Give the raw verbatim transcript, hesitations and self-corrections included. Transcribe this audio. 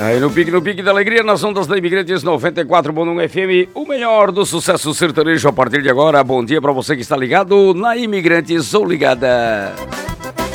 Aí no pique, no pique da alegria, nas ondas da Imigrantes noventa e quatro ponto um F M, o melhor do sucesso sertanejo a partir de agora. Bom dia pra você que está ligado na Imigrantes ou ligada.